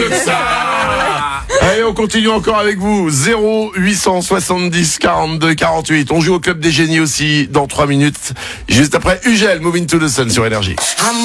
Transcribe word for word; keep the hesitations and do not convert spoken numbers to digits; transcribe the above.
de ça. Allez, on continue encore avec vous. zéro huit cent soixante-dix quarante-deux quarante-huit. On joue au Club des Génies aussi dans trois minutes. Juste après Ugel, Moving to the Sun sur Énergie.